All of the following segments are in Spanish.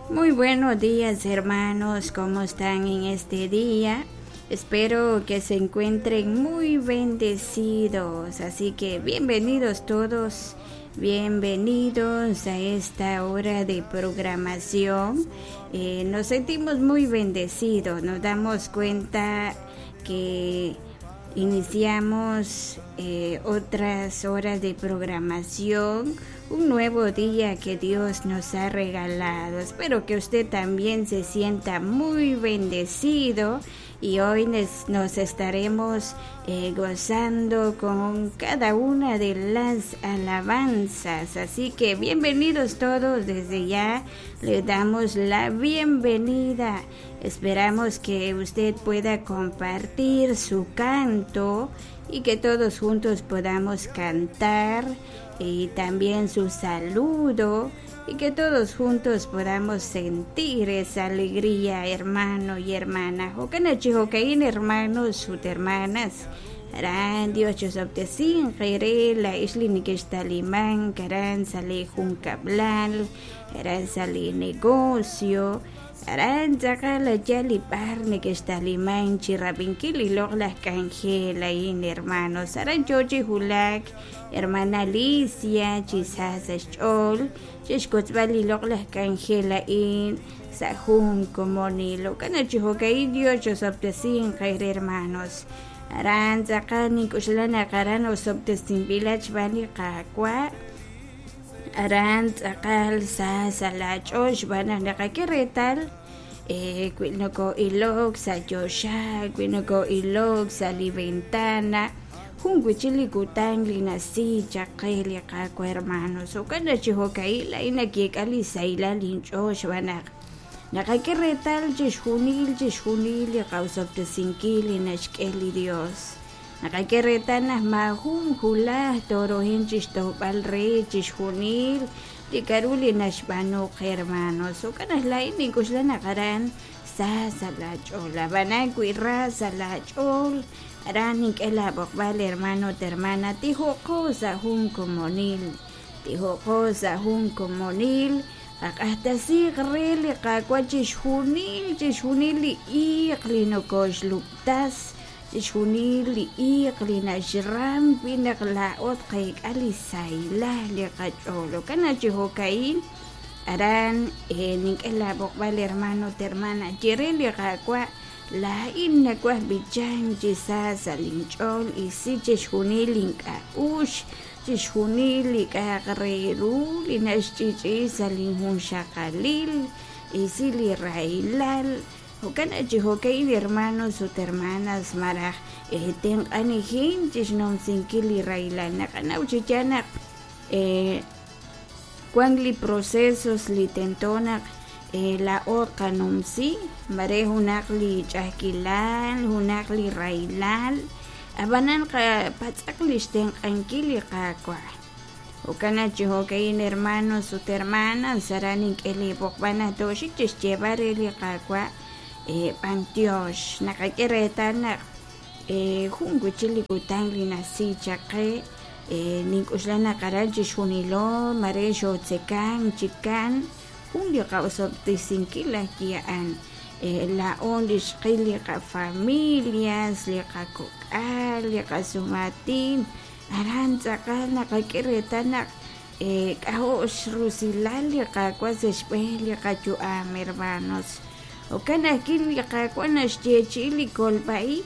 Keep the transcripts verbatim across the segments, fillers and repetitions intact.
Muy buenos días, hermanos, ¿cómo están en este día? Espero que se encuentren muy bendecidos, así que bienvenidos todos, bienvenidos a esta hora de programación. Eh, nos sentimos muy bendecidos, nos damos cuenta que iniciamos eh, otras horas de programación, un nuevo día que Dios nos ha regalado. Espero que usted también se sienta muy bendecido y hoy nos, nos estaremos eh, gozando con cada una de las alabanzas. Así que bienvenidos todos, desde ya le damos la bienvenida. Esperamos que usted pueda compartir su canto y que todos juntos podamos cantar y también su saludo y que todos juntos podamos sentir esa alegría, hermano y hermana. Jokanachi Jokain, hermanos y hermanas. Aran Dios Chosoptesin, Jere, la Isli Nikestalimán, Karan Sale Juncablal, Karan Sale Negocio. Aran Zakala Yali Parne que está Limán, Chirrapinquil y las Cangela y hermanos. Aran George Hulak, hermana Alicia, Chisasa Chol, Chishkotzbali las Cangela y Sahun Comonilo. Canachihokai Dios Chosoptesin, Jair hermanos. Aran Zakani Kuslana Karano Soptesin Village Bali Kakwa. Aran Zakal Sasalach Osh Banana Kakeretal. Eh, Quinoko ilog sa Josha, Quinoko ilog sa Liventana, Hunguichili Kutangli na si Chakeli Kako hermanos, o kana Chihokaila inakikali sa ilalim Josh Banak. Nakakiretal Jishunil, Jishunil, kausap te singkili na shkeli Dios. Nakakiretal na mahum hula, torohin Jistopal Rey, Jishunil, di karuli nashbano hermanos o kanas lain ni kusla nakaran sa salachol labanan kuira salachol araning elabok bal hermano hermana tijoko sa hun comunil tijoko sa hun comunil akasta sigrele kakwachish hunil chishunil iqlino kosluptas Shunili iqlina shram pinaqlaot qayk alisayla liqacholo kana chihokain aran eh, ninkela bokbal hermano termana chireli qakwa la inna kwa bichan chisasa linchol isi chishunili ka ush chishunili ka qreru linashchichisa linhun shaqalil isi li railal Hokana Chihokain hermanos o hermanas maraj eh, ten anihin chisnom sinkili railana kana uchichanak eh, kwangli procesos li tentonak eh, la oka nomsi mare hunak li chahkilal hunak li railal abanan ka patsaklis ten ankili kakwa Hokana Chihokain hermanos o hermanas saranin keli bokbana toshi chischevare li kakwa Eh, Pantiosh, nakakireta na eh, hungu chili kutangli na si chake eh, ninkusla na karanchi shunilo maresho tsekan chikan hundi kausop tisinkila kiaan eh, la ondi shkili ka familias li ka kokal li ka sumatin aran tsaka nakakireta na eh, kahos rusilali ka kwaseshpeli ka chuam hermanos o kana kili kakwana chili kolpai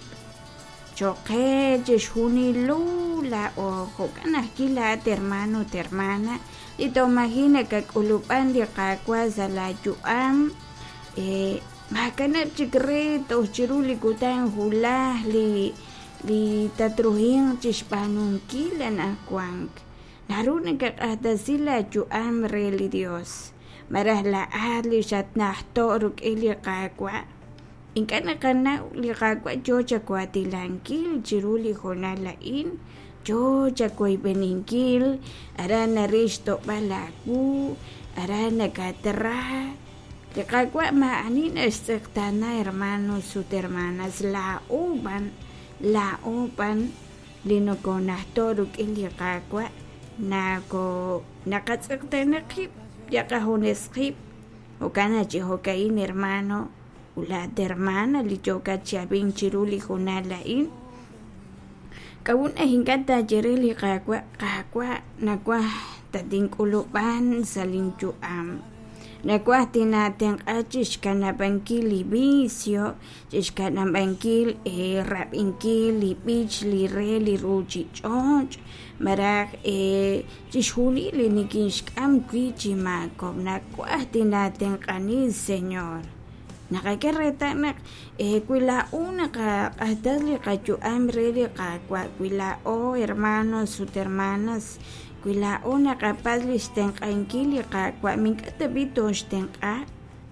choque chunilo la o kana kila hermano hermana y to imagina que kulupan de kakwa la juam eh makana chikre to chiruli kutan hula li li tatruhin chispanun kila na kwang naruna ka ada sila juam reli Dios marah la ahli shat nahtoruk ili kakwa inkana kana li kakwa joja kwa tilankil jiruli honalain joja kwa ibeninkil arana risto balaku arana katra li kakwa maanin estektana hermanos su hermanas la uban la uban lino ko nahtoruk ili kakwa nako nakatsektenakip yakahuneskip Okana chihokain hermano, ula de hermana li choka chabin chiruli junala in. Kawuna hingata jereli kakwa kakwa nakwa tating ulupan salinchu am. Nakwa tinaten achish kanabankil libisio, chish kanabankil e rabinkil libich li re li ruchi chonch, marak e chish huli li nikishkam kwichimakob, nakwa tinaten kanis señor. Nakakereta nak eh kuila una ka atali kachu amrele ka kwa kuila o hermanos sus hermanas kuila una capaz listen kankili ka kwa minkata bito sten ka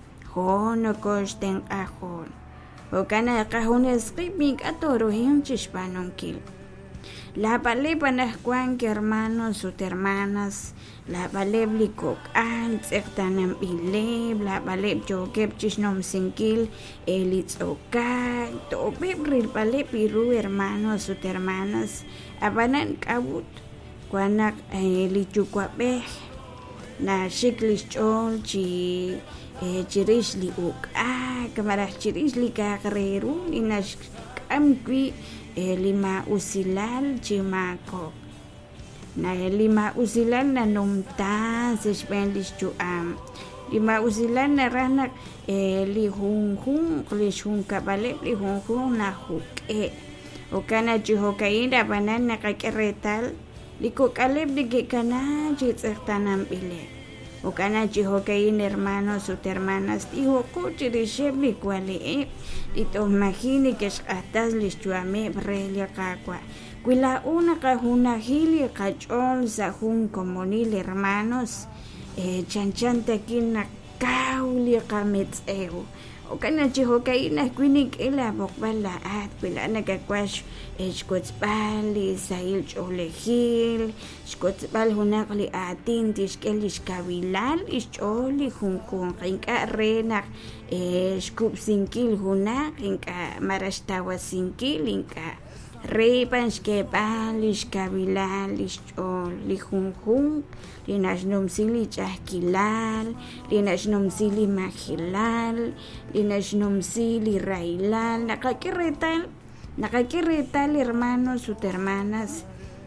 hono ko sten ka hon o kana ka hones ribink atoro hinchis panonkil la palepa nas kwan que hermanos sus hermanas la baleb likok an tsektanam bileb la baleb jokep chisnom sinkil elits oka to bebril baleb iru hermanos sus hermanas abanan kabut kwanak elichukwabe na shiklis chol chi chirish li oka kamara chirish li kakreru inash kamkwi lima usilal chimako na lima usilal na numta se spendis chu am lima usilal na ranak eh, li hun hun li hun kabale li hun hun na huke o kana chihokaina banana kakeretal liko kaleb de kana chitsertanam bile o kana chihokain hermanos sus hermanas dijo coche de shebli kwale eh ito imagine que atas listuame brelia kakwa Kuila una kahuna hili kachol sa hun komonil hermanos eh, chanchante kina kauli kamets ego o kana chihokaina kwinik ela bokbala at kuila nagakwash eshkotsbali sail cholehil shkotsbal hunakli atin tishkelish kabilal isholi hun kun kinka renak eshkup sinkil hunak kinka marashtawa sinkil inka Repan skepalish kabilalish o lijunjun linashnom sili chahkilal linashnom sili majilal linashnom sili railal nakakiretal nakakiretal hermanos sus hermanas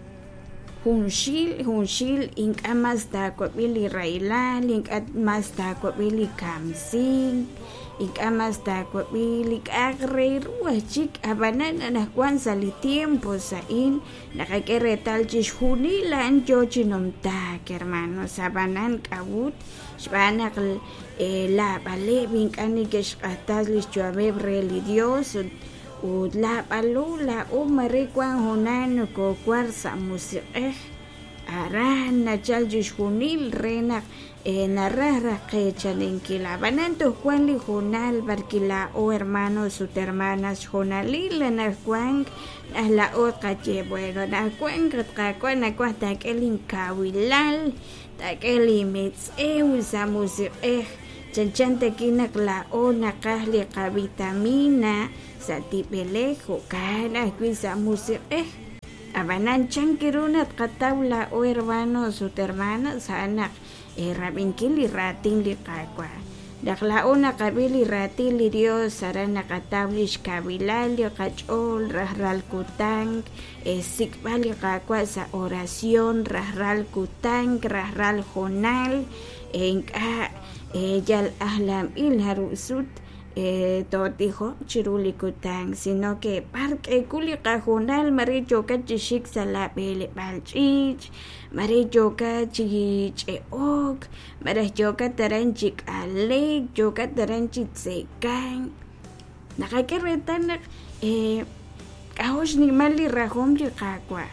junshil junshil inkamas ta kwabili railal inkamas ta kwabili kamsing ikamas ta kwabili kakreru chik abanan na kwan sali tiempo sa in nakakeretal chishunila anjo chinomta hermanos abanan kabut shbanak eh, la bale binkani que shqatas lichuame breli dios u la balula u mare kwan honan ko kwarsa musiqeh aran na chal chishunil renak Eh, narra quecha linkila bananto kwan li jonal barkila o hermanos sus hermanas jonalila na kwan la otra que bueno na kwan ka kwan na kwan ta kelin kawilal ta kelimits e usamos eh chanchante kinak la o na kahli ka vitamina sa tipelejo kana usamos eh abanan chankirunat katawla o hermanos sus hermanas anak eh rabinkili ratin li kakwa dakla una kabili ratin li dios sarana katablish kabilal li kachol rahral kutang eh sikbali kakwa sa oración rahral kutang rahral jonal en ka eh yal ahlam il harusut eh totijo chiruli kutang sino que parque kuli kajonal maricho kachishik sala bele balchich maricho kachich ok maricho kataranchik alek yo kataranchik sekan nakakeretan eh kahosh ni mali rahom kakwa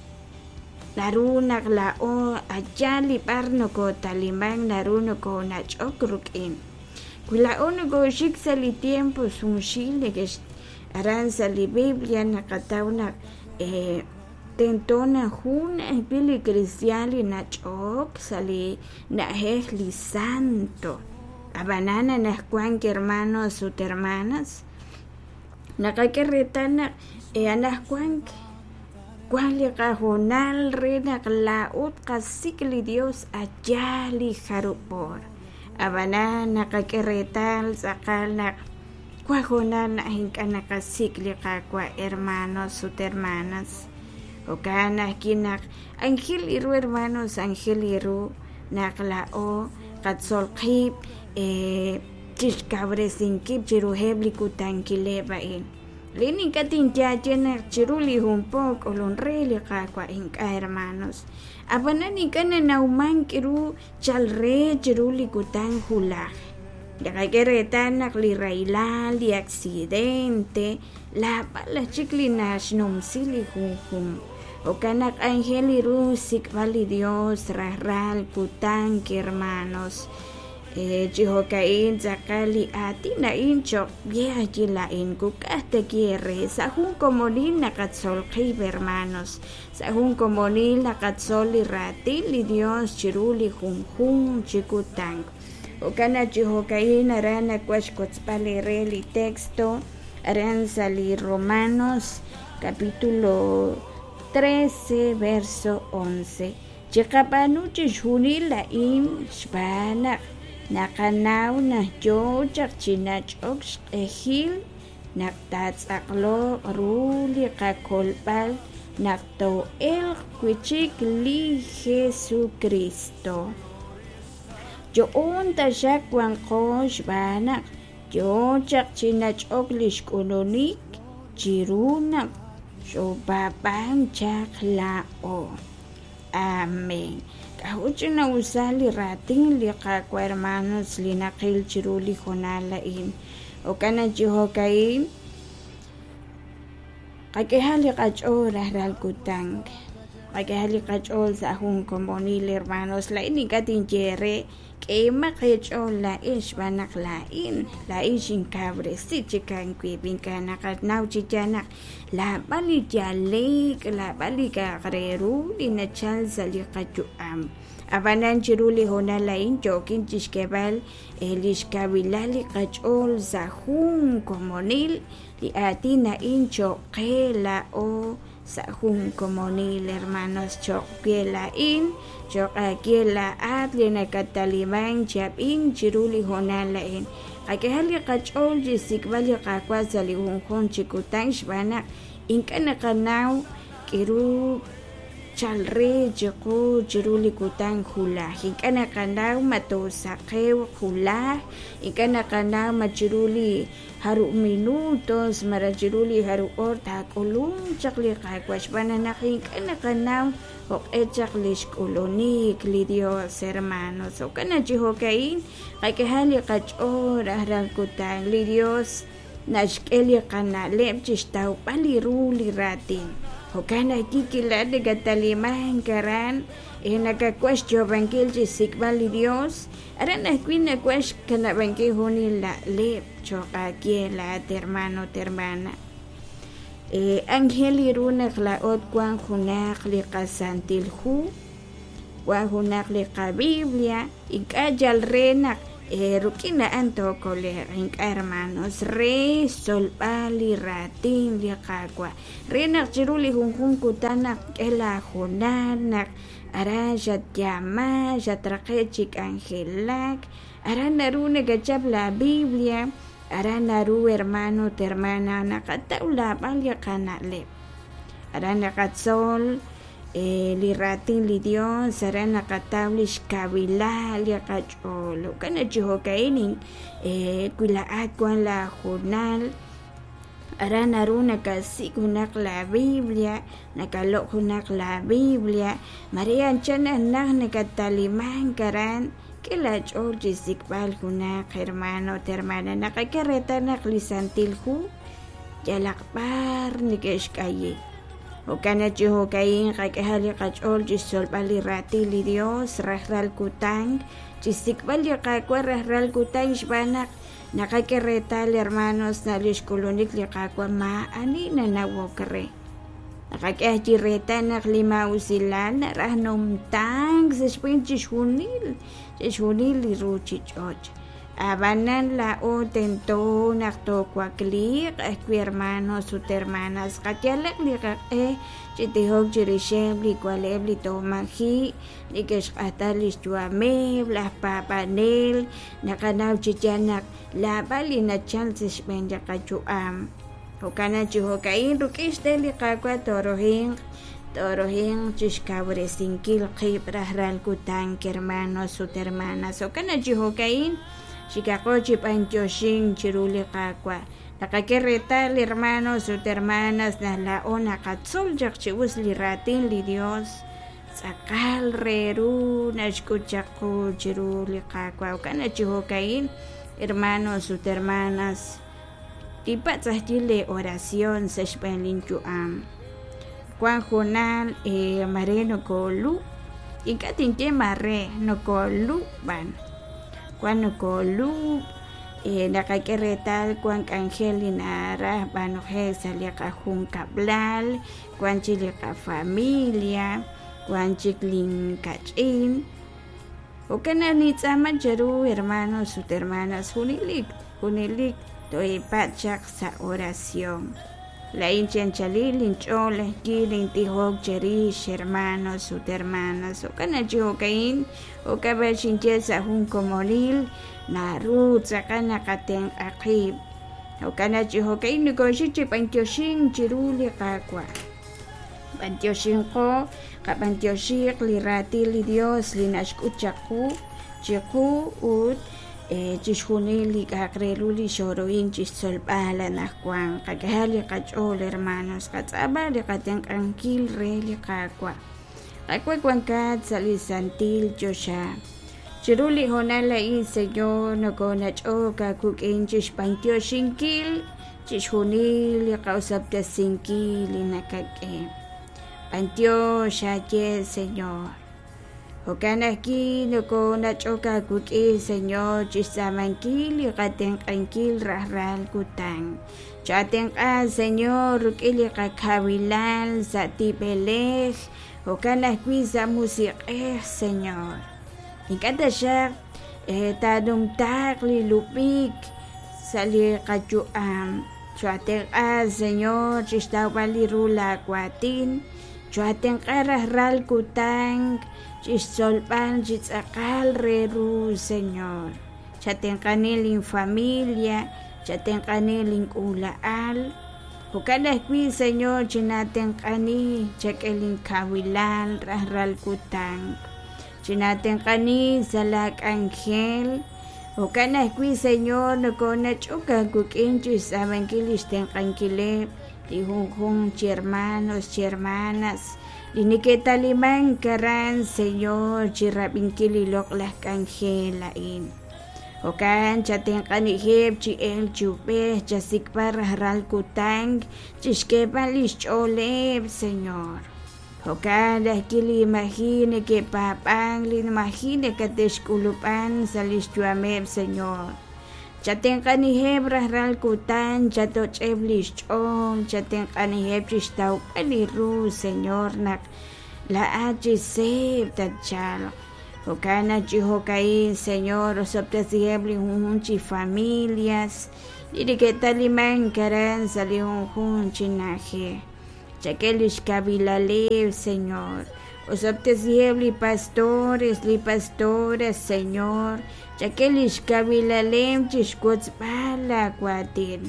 narunak la o ajali parno ko talimang naruno ko nachokrukin Kuila ono go shik sali tiempo sunshile que aran sali Biblia nakatauna eh tentona juna pili cristiali na chok sali na hehli santo abanana na kwan hermanos sus hermanas nakakeretana e anas kwan kwali kajonal rena la ut kasikli Dios ajali jarupor abanana kakeretal sakalnak cuajonan ahinkanaka sikliqa kwa hermanos sut hermanas okana kinak angel iru hermanos angel iru naklao katsolqib eh chishkabresinkib chiruhebli kutankilebain linin katin tiachenak chiruli humpok olonreli qaqwa inka hermanos abanani kana nauman kiru chalre chiruli kutan hulaj Yakakeretanak li railal li accidente la bala chiklinash nom sili hum okanak angel iru sikvali Dios rahral kutan hermanos eh chihokain zakali atina incho vieja chilain kukaste quiere sahun komonil nakatsol qib hermanos sahun komonil nakatsol li ratil li Dios chiruli hum hum chikutan Okana chihokain arana cuashcotzpale reli texto aran salir Romanos capítulo trece verso once chikapanu chishunil la in shbana nakanau na yo chachinach ox ehil naktats aklo ruli kakolpal nakto el kuchik li Jesucristo Yo un tashak wan kosh banak, yo chak chinach oglish kolonik, chirunak, so babang chak lao. Amen. Kahucho na usali rating li kakwa hermanos linakil chiruli honalain. O kana chihokain, kakihali kacho rahral kutang. Kakihali kacho sa hun komonil hermanos la inikatin jere. Que makhecho la ish banak lain la ishin kabre si chikan kwibin kana katnaw chichanak la bali jalik la bali ka greru dina chal sali kachuam abanan chiruli hona lain jokin chishkebal elish kabilali kachol zahun komonil di atina incho kela o sahun komonil hermanos chokela in chokakela atlina kataliman chapin chiruli honalain akehali kachol jisikbali qakwasali hunhon chikutan shbana inkana kanau kiru chalre chiku chiruli kutan hula inkana kanau matosaqew hula inkana kanau machiruli haru minutos marachiruli haru orta kolum chakli qakwash bananakin kana kanau o echaklish kolonik li Dios hermanos o kana chihokain kakehali qachor ahral kutan li Dios nashkeli kana lepchistau paliruli ratin o kana kikila de gataliman karan en akakwash jobangil chisikbal li Dios arana kwina kwash kana bangke honi la lep choka kiela hermano hermana eh angel irunak la ot kwan hunak li qasantil hu wa hunak li biblia ikajal renak eh rukina anto kole hermanos re sol pali ratin li qaqwa renak chiruli hunhun kutanak ela hunanak arajat yama jatraqechik angelak aranarune gachab la biblia aranaru hermano hermana nakataula palia kanale arana katsol eh li ratin li Dios arana katablish kabila li kacholo kana chihokainin eh kuilaat kwan la jornal arana runa kasikunak la biblia nakalok hunak la biblia marian chana nak nakataliman karan Kila George sikbal hunak hermano hermana nakakereta naklisantil hu jalakbar nikeshkaye o kana chihokain kakehali kachol jisol bali rati li Dios rahral kutang chisikbal yakakwa rahral kutang shbanak nakakereta hermanos nalish kolonik yakakwa maani na nawokre nakakehjireta naklima usilan rahnom tang sa spinchish hunil Shunil ruchi church. Abanan la o tento nakto kwaklik ekwi hermanos ut hermanas katyalek likak e chitihok chirishebli kwalebli tomaji likesh atalis tuameb las papanel nakanaw chichanak labali na chances benja kachuam hokana chihokain rukiste likakwa torohin torohin chishkabrezinkil qibrahral kutan hermanos ut hermanas hokana chihokain Chicacochi panchoshin chiruli kakwa. Nakakerretal hermanos ut hermanas na laona katzol yakchiwis li ratin li Dios. Sakal reru nashkuchaku chiruli kakwa. Ukana chihokain hermanos ut hermanas. Tipatzahile oración seshpen linchuam. Juan Jonal e mareno kolu. Ikatinte marre no kolu ban. Cuando colu eh, nakakerretal cuan angelinara banoje salia cajun cablal cuan chilica familia cuan chiklin cachin o cananitzama cheru hermanos ut hermanas junilik junilik toy pachak sa oración la hinchen chalil hinchole kilin tihok cherish hermanos ut hermanas o canachihokain o kabachinche sa hun komonil na rut sa kanakaten akib o canachihokain nikoshi pantyoshin chiruli kakwa pantyoshin ko kapantyoshik li ratil li Dios li nashkuchaku chiku ut eh chishunili kakreluli shoroin chisolbala nakwan kagahali kachol hermanos katsabali kateng angkil reli kakwa kakwa kwankat salisantil josha chiruli honala in señor no konacho kakukin chish pantyo shinkil chishunili kausapta sinkil nakake pantyo shaye señor Hokana aquí no con la choca kuki señor chisamankil katen kankil rahral kutang chaten a señor kili kakabilal satipelej hokana aquí sa musik eh señor ikata siya eh tadum takli lupik sali kachuam chaten a señor chistawali rula kwatin chaten rahral kutang Chisolpan chitzakal reru señor chaten kaniling familia chaten kaniling ulaal hukala kwi señor chinaten kani chakeling kawilan rahral kutang chinaten kani salak angel hukala kwi señor no kona chuka kukin chisaben kilisten kankile tihung chi hermanos chi hermanas Inikita limang karan señor chirabinkililok las cangelain. Okan chaten kanihib chi el chupe chasikpar haral kutang chiskepan lischoleb señor. Okan las kili imagine que papang li imagine que teskulupan sa listuameb señor. Chaten kanihib rahral kutan chato cheblis chom chaten kanihib chistaw kaniru señor nak la achiseb tachal hokana chihokai señor osopta siebli hunchi familias diriketa liman karan sali hunchi naje chakelish kabilalev señor osopta siebli pastores li pastores señor Chakelish kabilalem chishkutzpala kwatin.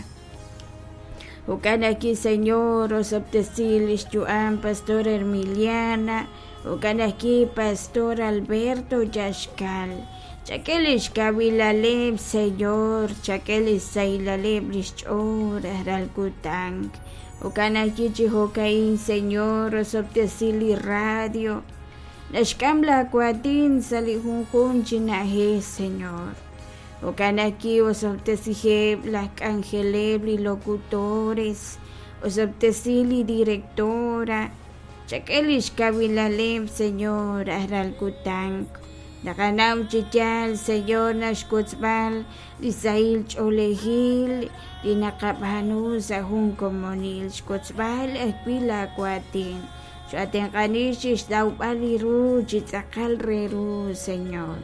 Ukana aquí señor osoptesilis chuan pastor Emiliana. Ukana aquí pastor Alberto Yashkal. Chakelish kabilalem señor. Chakelish sailalem lishchor aralkutang. Ukana aquí chihokain señor osoptesili radio. Nashkamla kwatin salihunjun chinaje señor. Okanaki osoptesijeb las angelebli locutores. Osoptesili directora. Chakelish kabilalem señor aralkutang. Nakanaw chichal señor nashkutzbal. Lisail cholehil. Linakabhanu sa hunkomonil. Shkutzbal ekpila kwatin. Chaten kanishis daw paliru chitzakal reru señor.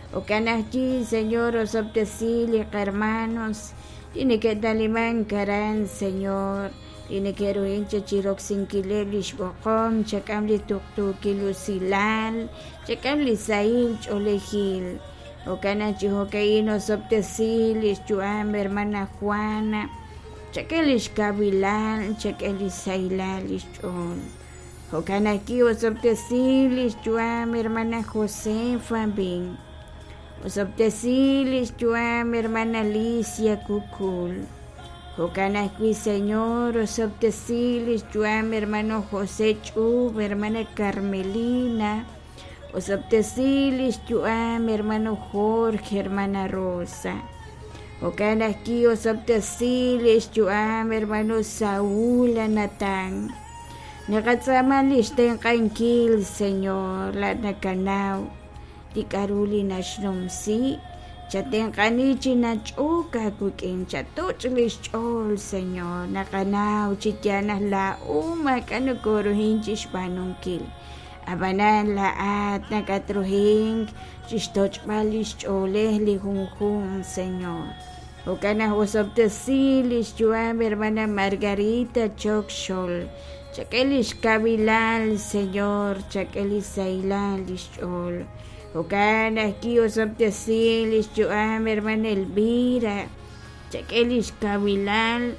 O canaquí, Señor, os obtecili, hermanos, tiene que talimán carán, Señor, tiene que ruincha chirok sin kilelish bokom, chacamli tuktuki lucilal, chacamli sail cholejil. O canachi hocaínos obtecili, chuam, hermana Juana, chacalish kabilal, chacalish sailalish chol. O canaki os obtecili, chuam, hermana Josefa bin. Os obtecilis chuam, hermana Alicia Cucul. Jocanaqui, Señor, os obtecilis chuam, hermano José Chub, hermana Carmelina. Os obtecilis chuam, hermano Jorge, hermana Rosa. Jocanaqui, os obtecilis chuam, hermano Saúl, Natán. Nakatsamalis ten kankil, Señor, la nakanao. Di Carolina Shnumsi, chaten kanichi na chuka kukin chatuchlis chol, Señor, nakanaw chitianas la uma kanukuro hinchis panunkil. Abanan la at nakatruhing chistoch balis choleh li hunhun, Señor. O kana hosoptesilis chuam, hermana Margarita Chokshol, chakelis kabilal, Señor, chakelis sailalis chol. O kana aquí os obtecilis chuam, hermana Elvira, chakelis kabilal,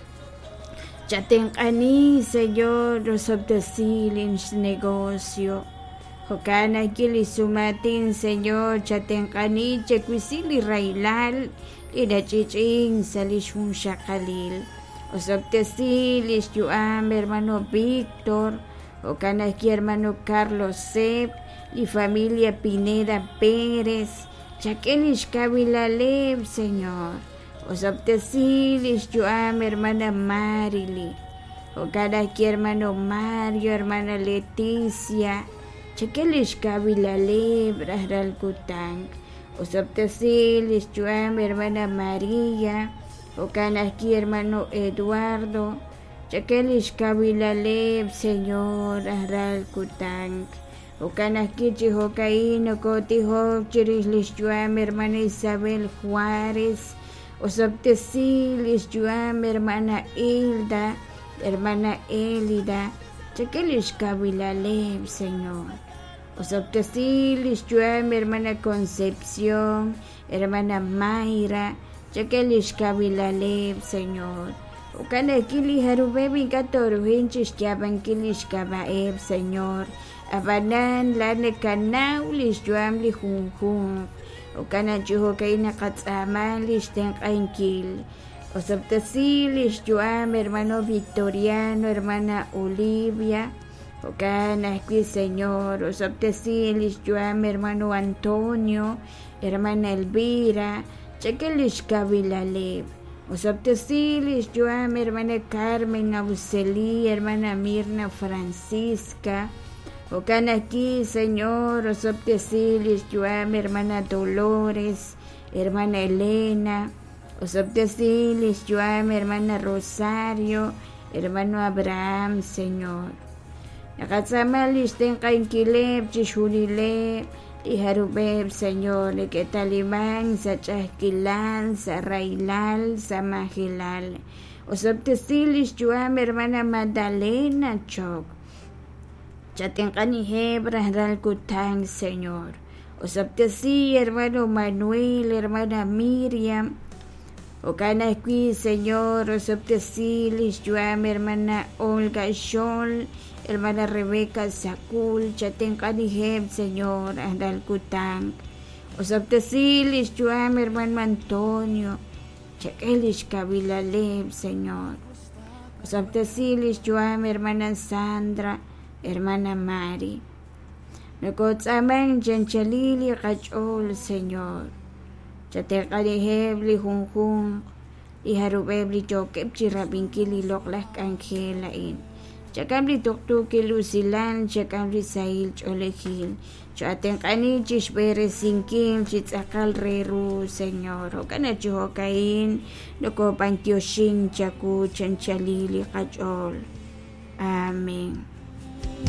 chatenkani, Señor, os obtecilis negocio. O kana aquí lisumatin, Señor, chatenkani, chequisili railal, ira chichin, salishun shakalil. Os obtecilis chuam, hermano Víctor, o kana aquí, hermano Carlos Sep, y familia Pineda Pérez, chakelis kabilalev, Señor. Os obtecilis chuam, hermana Marily, o cada aquí, hermano Mario, hermana Leticia, chakelis kabilalev, rahral kutang. Os obtecilis chuam, hermana María, o cada aquí, hermano Eduardo, chakelis kabilalev, Señor, rahral kutang. O canaquichi hocaíno cotijo chirislis chuam, hermana Isabel Juárez. Os obtecilis chuam, hermana Hilda, hermana Élida, chakelis kabilalev, Señor. Os obtecilis chuam, hermana Concepción, hermana Mayra, chakelis kabilalev, Señor. O canaquili harubebi gatoruhinchis chabanquilis kabaev, Señor. Abanan la nekanau lis juam li hung hung. O kana juho kay nakatsamalis ten kainkil. O sabtasilis juam, hermano Victoriano, hermana Olivia. O kana qui, Señor. O sabtasilis juam, hermano Antonio, hermana Elvira. Chakelis kabilalev. O sabtasilis juam, hermana Carmen Auseli, hermana Mirna Francisca. O can aquí, Señor, os obtecilis chuam, hermana Dolores, hermana Elena, os obtecilis chuam, hermana Rosario, hermano Abraham, Señor. Nakatsamalis ten kainkileb, chishulileb, iharubeb, Señor, ni que talimán, sa chahquilal, sa railal, sa magilal. Os obtecilis chuam, hermana Magdalena Chok. Chatenkani hebras dal kutang, Señor. Os obteci, hermano Manuel, hermana Miriam. O canaqui, Señor, os obtecilis chuam, hermana Olga Shol, hermana Rebeca Sakul, chatenkani heb, Señor, dal kutang. Os obtecilis chuam, hermano Antonio, chakelis kabilalev, Señor. Os obtecilis chuam, hermana Sandra, hermana Mari. Nakotsamang janchalili kachol, Señor. Chatekalihebli hunghung, iharubebli chokep chirabinkili loklak angelain. Chakabli tuktuki lusilan, chakabli sail cholehil. Chatenkani chishbere sinkil, chitsakal reru, Señor. Hokana chuhokain, noko pantioshin chaku chanchalili kachol. Amen.